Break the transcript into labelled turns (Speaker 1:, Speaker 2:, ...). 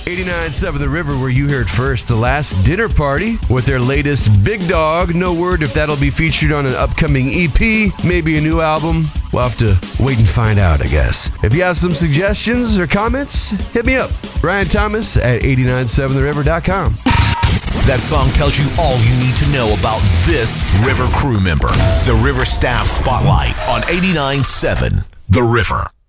Speaker 1: 89.7 The River, where you heard first, The Last Dinner Party with their latest Big Dog. No word if that'll be featured on an upcoming EP, maybe a new album. We'll have to wait and find out, I guess. If you have some suggestions or comments, hit me up. Ryan Thomas at 897theriver.com.
Speaker 2: That song tells you all you need to know about this River crew member. The River Staff Spotlight on 89.7 The River.